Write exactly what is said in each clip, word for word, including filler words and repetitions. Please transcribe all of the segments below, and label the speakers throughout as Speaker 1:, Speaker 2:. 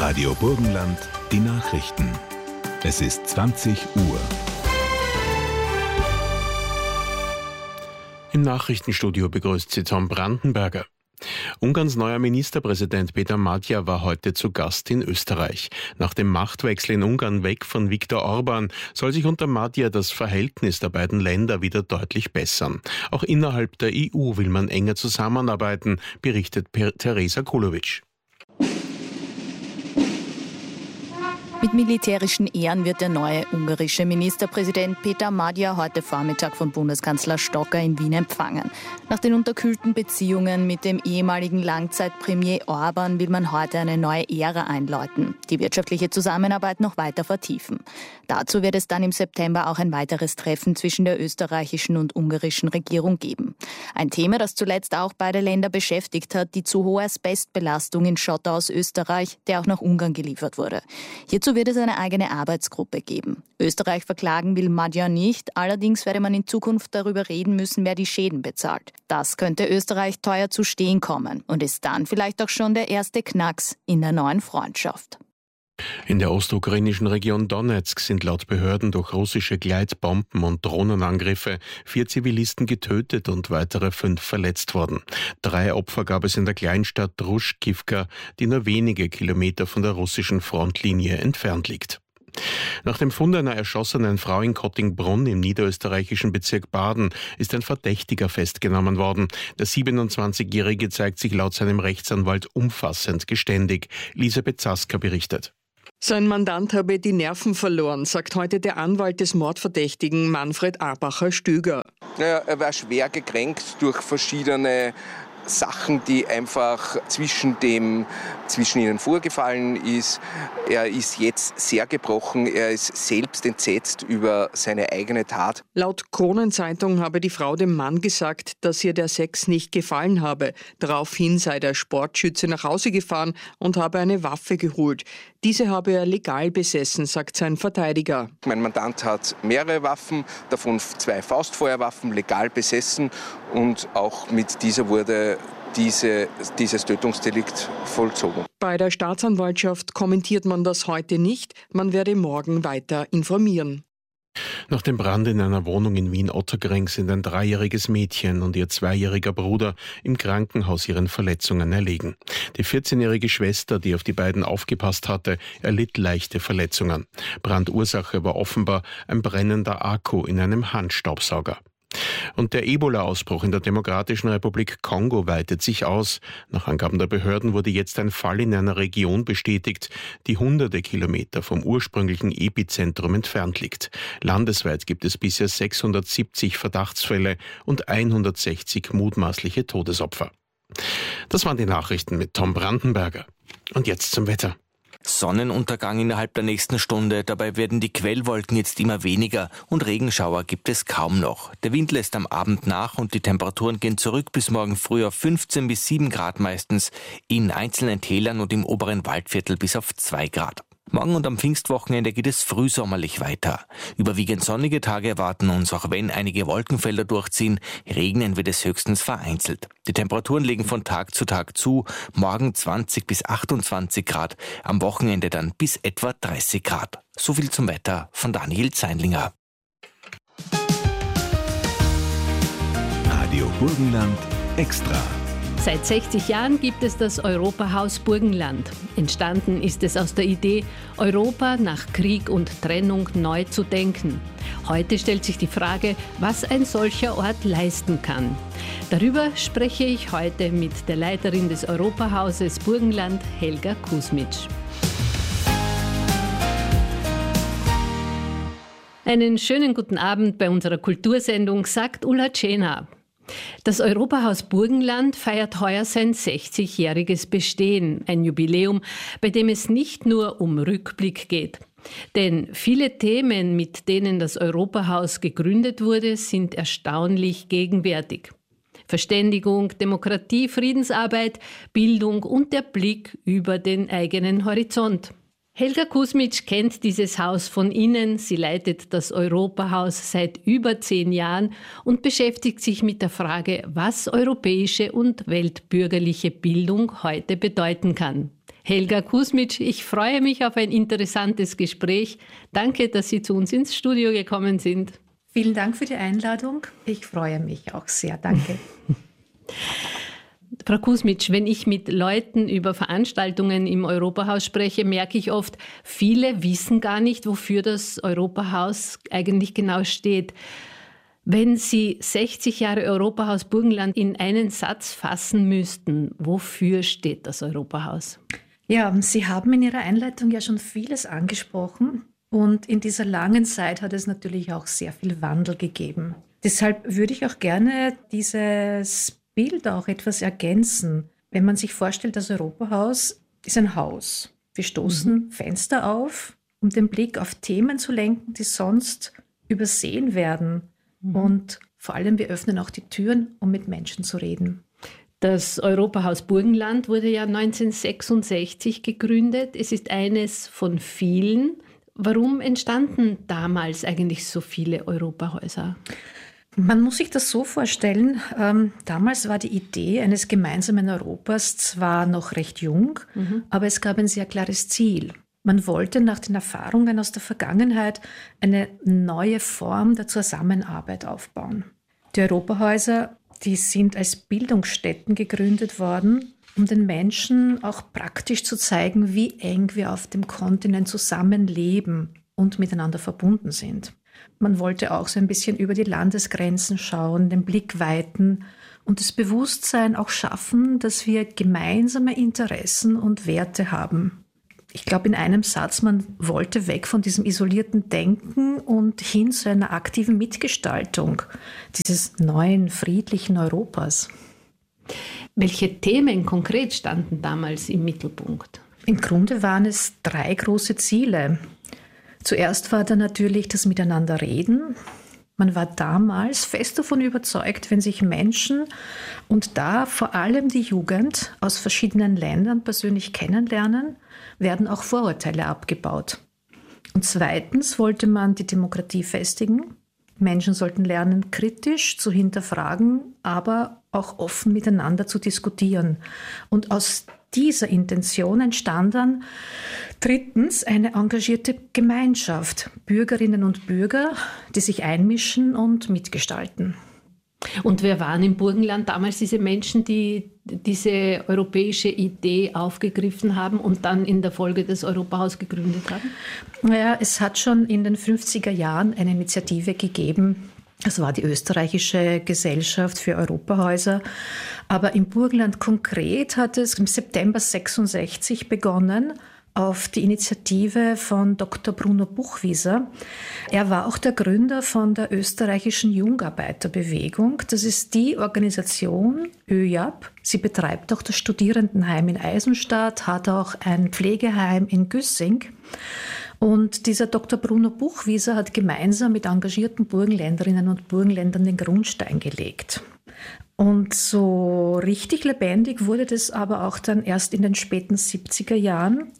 Speaker 1: Radio Burgenland, die Nachrichten. Es ist zwanzig Uhr.
Speaker 2: Im Nachrichtenstudio begrüßt Sie Tom Brandenberger. Ungarns neuer Ministerpräsident Peter Magyar war heute zu Gast in Österreich. Nach dem Machtwechsel in Ungarn weg von Viktor Orbán soll sich unter Magyar das Verhältnis der beiden Länder wieder deutlich bessern. Auch innerhalb der E U will man enger zusammenarbeiten, berichtet Teresa Kulovic.
Speaker 3: Mit militärischen Ehren wird der neue ungarische Ministerpräsident Peter Magyar heute Vormittag von Bundeskanzler Stocker in Wien empfangen. Nach den unterkühlten Beziehungen mit dem ehemaligen Langzeitpremier Orbán will man heute eine neue Ära einläuten, die wirtschaftliche Zusammenarbeit noch weiter vertiefen. Dazu wird es dann im September auch ein weiteres Treffen zwischen der österreichischen und ungarischen Regierung geben. Ein Thema, das zuletzt auch beide Länder beschäftigt hat, die zu hohe Asbestbelastung in Schotter aus Österreich, der auch nach Ungarn geliefert wurde. Hierzu wird es eine eigene Arbeitsgruppe geben. Österreich verklagen will Magyar nicht, allerdings werde man in Zukunft darüber reden müssen, wer die Schäden bezahlt. Das könnte Österreich teuer zu stehen kommen und ist dann vielleicht auch schon der erste Knacks in der neuen Freundschaft.
Speaker 2: In der ostukrainischen Region Donetsk sind laut Behörden durch russische Gleitbomben und Drohnenangriffe vier Zivilisten getötet und weitere fünf verletzt worden. Drei Opfer gab es in der Kleinstadt Druschkivka, die nur wenige Kilometer von der russischen Frontlinie entfernt liegt. Nach dem Fund einer erschossenen Frau in Kottingbrunn im niederösterreichischen Bezirk Baden ist ein Verdächtiger festgenommen worden. Der siebenundzwanzigjährige zeigt sich laut seinem Rechtsanwalt umfassend geständig. Elisabeth Zaska berichtet.
Speaker 4: Sein Mandant habe die Nerven verloren, sagt heute der Anwalt des Mordverdächtigen Manfred Abacher-Stüger.
Speaker 5: Naja, er war schwer gekränkt durch verschiedene Sachen, die einfach zwischen dem, zwischen ihnen vorgefallen ist. Er ist jetzt sehr gebrochen, er ist selbst entsetzt über seine eigene Tat.
Speaker 4: Laut Kronenzeitung habe die Frau dem Mann gesagt, dass ihr der Sex nicht gefallen habe. Daraufhin sei der Sportschütze nach Hause gefahren und habe eine Waffe geholt. Diese habe er legal besessen, sagt sein Verteidiger.
Speaker 5: Mein Mandant hat mehrere Waffen, davon zwei Faustfeuerwaffen legal besessen und auch mit dieser wurde diese, dieses Tötungsdelikt vollzogen.
Speaker 4: Bei der Staatsanwaltschaft kommentiert man das heute nicht. Man werde morgen weiter informieren.
Speaker 2: Nach dem Brand in einer Wohnung in Wien-Otterkring sind ein dreijähriges Mädchen und ihr zweijähriger Bruder im Krankenhaus ihren Verletzungen erlegen. Die vierzehnjährige Schwester, die auf die beiden aufgepasst hatte, erlitt leichte Verletzungen. Brandursache war offenbar ein brennender Akku in einem Handstaubsauger. Und der Ebola-Ausbruch in der Demokratischen Republik Kongo weitet sich aus. Nach Angaben der Behörden wurde jetzt ein Fall in einer Region bestätigt, die hunderte Kilometer vom ursprünglichen Epizentrum entfernt liegt. Landesweit gibt es bisher sechshundertsiebzig Verdachtsfälle und hundertsechzig mutmaßliche Todesopfer. Das waren die Nachrichten mit Tom Brandenberger. Und jetzt zum Wetter.
Speaker 6: Sonnenuntergang innerhalb der nächsten Stunde. Dabei werden die Quellwolken jetzt immer weniger und Regenschauer gibt es kaum noch. Der Wind lässt am Abend nach und die Temperaturen gehen zurück bis morgen früh auf fünfzehn bis sieben Grad meistens, in einzelnen Tälern und im oberen Waldviertel bis auf zwei Grad. Morgen und am Pfingstwochenende geht es frühsommerlich weiter. Überwiegend sonnige Tage erwarten uns, auch wenn einige Wolkenfelder durchziehen. Regnen wird es höchstens vereinzelt. Die Temperaturen legen von Tag zu Tag zu. Morgen zwanzig bis achtundzwanzig Grad, am Wochenende dann bis etwa dreißig Grad. So viel zum Wetter von Daniel Zeinlinger.
Speaker 1: Radio Burgenland Extra.
Speaker 7: Seit sechzig Jahren gibt es das Europahaus Burgenland. Entstanden ist es aus der Idee, Europa nach Krieg und Trennung neu zu denken. Heute stellt sich die Frage, was ein solcher Ort leisten kann. Darüber spreche ich heute mit der Leiterin des Europahauses Burgenland, Helga Kusmitsch. Einen schönen guten Abend bei unserer Kultursendung, sagt Ulla Tschena. Das Europahaus Burgenland feiert heuer sein sechzigjähriges Bestehen, ein Jubiläum, bei dem es nicht nur um Rückblick geht. Denn viele Themen, mit denen das Europahaus gegründet wurde, sind erstaunlich gegenwärtig. Verständigung, Demokratie, Friedensarbeit, Bildung und der Blick über den eigenen Horizont. Helga Kusmitsch kennt dieses Haus von innen. Sie leitet das Europahaus seit über zehn Jahren und beschäftigt sich mit der Frage, was europäische und weltbürgerliche Bildung heute bedeuten kann. Helga Kusmitsch, ich freue mich auf ein interessantes Gespräch. Danke, dass Sie zu uns ins Studio gekommen sind.
Speaker 8: Vielen Dank für die Einladung. Ich freue mich auch sehr. Danke.
Speaker 7: Frau Kusmitsch, wenn ich mit Leuten über Veranstaltungen im Europahaus spreche, merke ich oft, viele wissen gar nicht, wofür das Europahaus eigentlich genau steht. Wenn Sie sechzig Jahre Europahaus Burgenland in einen Satz fassen müssten, wofür steht das Europahaus?
Speaker 8: Ja, Sie haben in Ihrer Einleitung ja schon vieles angesprochen. Und in dieser langen Zeit hat es natürlich auch sehr viel Wandel gegeben. Deshalb würde ich auch gerne dieses Bild auch etwas ergänzen. Wenn man sich vorstellt, das Europahaus ist ein Haus. Wir stoßen mhm. Fenster auf, um den Blick auf Themen zu lenken, die sonst übersehen werden. Mhm. Und vor allem, wir öffnen auch die Türen, um mit Menschen zu reden.
Speaker 7: Das Europahaus Burgenland wurde ja neunzehnhundertsechsundsechzig gegründet. Es ist eines von vielen. Warum entstanden damals eigentlich so viele Europahäuser?
Speaker 8: Man muss sich das so vorstellen, ähm, damals war die Idee eines gemeinsamen Europas zwar noch recht jung, mhm. aber es gab ein sehr klares Ziel. Man wollte nach den Erfahrungen aus der Vergangenheit eine neue Form der Zusammenarbeit aufbauen. Die Europahäuser, die sind als Bildungsstätten gegründet worden, um den Menschen auch praktisch zu zeigen, wie eng wir auf dem Kontinent zusammenleben und miteinander verbunden sind. Man wollte auch so ein bisschen über die Landesgrenzen schauen, den Blick weiten und das Bewusstsein auch schaffen, dass wir gemeinsame Interessen und Werte haben. Ich glaube, in einem Satz, man wollte weg von diesem isolierten Denken und hin zu einer aktiven Mitgestaltung dieses neuen, friedlichen Europas.
Speaker 7: Welche Themen konkret standen damals im Mittelpunkt?
Speaker 8: Im Grunde waren es drei große Ziele. Zuerst war da natürlich das Miteinanderreden. Man war damals fest davon überzeugt, wenn sich Menschen und da vor allem die Jugend aus verschiedenen Ländern persönlich kennenlernen, werden auch Vorurteile abgebaut. Und zweitens wollte man die Demokratie festigen. Menschen sollten lernen, kritisch zu hinterfragen, aber auch offen miteinander zu diskutieren. Und aus dieser Intention entstand dann drittens eine engagierte Gemeinschaft, Bürgerinnen und Bürger, die sich einmischen und mitgestalten.
Speaker 7: Und wer waren im Burgenland damals diese Menschen, die diese europäische Idee aufgegriffen haben und dann in der Folge das Europahaus gegründet haben?
Speaker 8: Naja, es hat schon in den fünfziger Jahren eine Initiative gegeben. Das war die österreichische Gesellschaft für Europahäuser. Aber im Burgenland konkret hat es im September sechsundsechzig begonnen, auf die Initiative von Doktor Bruno Buchwieser. Er war auch der Gründer von der österreichischen Jungarbeiterbewegung. Das ist die Organisation ÖJAB. Sie betreibt auch das Studierendenheim in Eisenstadt, hat auch ein Pflegeheim in Güssing. Und dieser Doktor Bruno Buchwieser hat gemeinsam mit engagierten Burgenländerinnen und Burgenländern den Grundstein gelegt. Und so richtig lebendig wurde das aber auch dann erst in den späten siebziger Jahren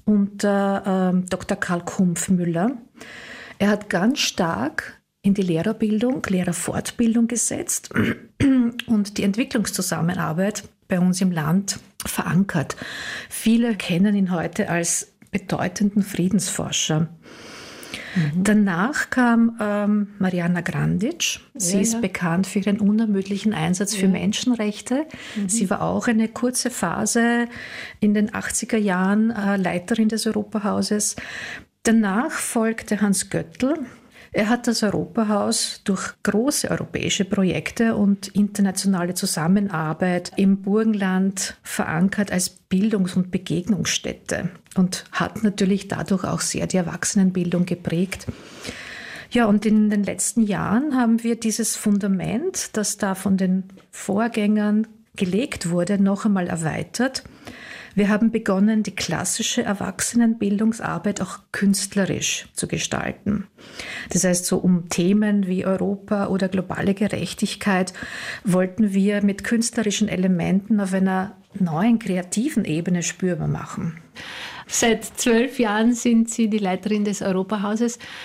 Speaker 8: unter äh, Doktor Karl Kumpfmüller. Er hat ganz stark in die Lehrerbildung, Lehrerfortbildung gesetzt und die Entwicklungszusammenarbeit bei uns im Land verankert. Viele kennen ihn heute als bedeutenden Friedensforscher. Mhm. Danach kam ähm, Mariana Grandic. Sie ja, ist ja. bekannt für ihren unermüdlichen Einsatz ja. für Menschenrechte. Mhm. Sie war auch eine kurze Phase in den achtziger Jahren äh, Leiterin des Europahauses. Danach folgte Hans Göttl. Er hat das Europahaus durch große europäische Projekte und internationale Zusammenarbeit im Burgenland verankert als Bildungs- und Begegnungsstätte und hat natürlich dadurch auch sehr die Erwachsenenbildung geprägt. Ja, und in den letzten Jahren haben wir dieses Fundament, das da von den Vorgängern gelegt wurde, noch einmal erweitert. Wir haben begonnen, die klassische Erwachsenenbildungsarbeit auch künstlerisch zu gestalten. Das heißt, so um Themen wie Europa oder globale Gerechtigkeit wollten wir mit künstlerischen Elementen auf einer neuen kreativen Ebene spürbar machen.
Speaker 7: Seit zwölf Jahren sind Sie die Leiterin des Europahauses.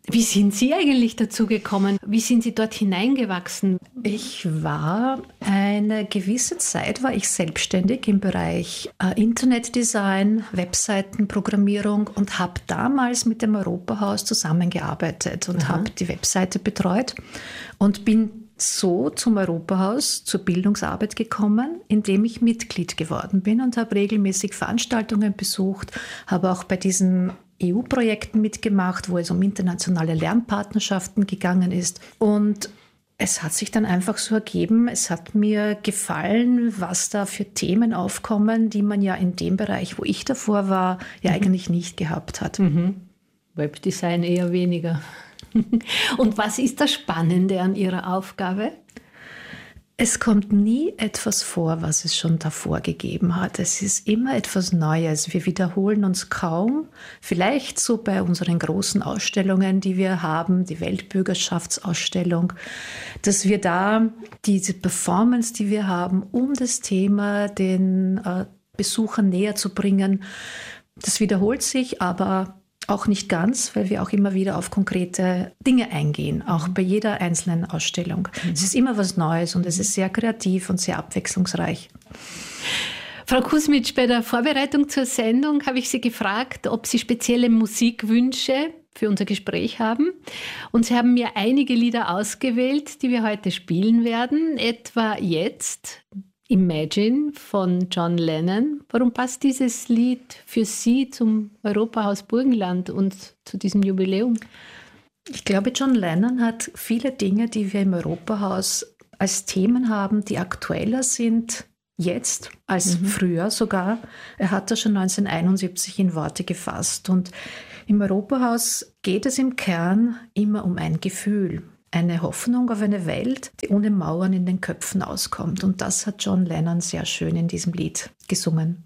Speaker 7: Wie sind Sie eigentlich dazu gekommen? Wie sind Sie dort hineingewachsen?
Speaker 8: Ich war eine gewisse Zeit, war ich selbstständig im Bereich äh, Internetdesign, Webseitenprogrammierung und habe damals mit dem Europahaus zusammengearbeitet und habe die Webseite betreut und bin so zum Europahaus zur Bildungsarbeit gekommen, indem ich Mitglied geworden bin und habe regelmäßig Veranstaltungen besucht, habe auch bei diesen E U-Projekten mitgemacht, wo es um internationale Lernpartnerschaften gegangen ist. Und es hat sich dann einfach so ergeben, es hat mir gefallen, was da für Themen aufkommen, die man ja in dem Bereich, wo ich davor war, ja mhm. eigentlich nicht gehabt hat.
Speaker 7: Mhm. Webdesign eher weniger. Und was ist das Spannende an Ihrer Aufgabe?
Speaker 8: Es kommt nie etwas vor, was es schon davor gegeben hat. Es ist immer etwas Neues. Wir wiederholen uns kaum. Vielleicht so bei unseren großen Ausstellungen, die wir haben, die Weltbürgerschaftsausstellung, dass wir da diese Performance, die wir haben, um das Thema den äh, Besuchern näher zu bringen, das wiederholt sich, aber auch nicht ganz, weil wir auch immer wieder auf konkrete Dinge eingehen, auch bei jeder einzelnen Ausstellung. Mhm. Es ist immer was Neues und es ist sehr kreativ und sehr abwechslungsreich.
Speaker 7: Frau Kusmitsch, bei der Vorbereitung zur Sendung habe ich Sie gefragt, ob Sie spezielle Musikwünsche für unser Gespräch haben. Und Sie haben mir einige Lieder ausgewählt, die wir heute spielen werden, etwa jetzt Imagine von John Lennon. Warum passt dieses Lied für Sie zum Europahaus Burgenland und zu diesem Jubiläum?
Speaker 8: Ich glaube, John Lennon hat viele Dinge, die wir im Europahaus als Themen haben, die aktueller sind jetzt als mhm. früher sogar. Er hat das schon neunzehnhunderteinundsiebzig in Worte gefasst. Und im Europahaus geht es im Kern immer um ein Gefühl. Eine Hoffnung auf eine Welt, die ohne Mauern in den Köpfen auskommt. Und das hat John Lennon sehr schön in diesem Lied gesungen.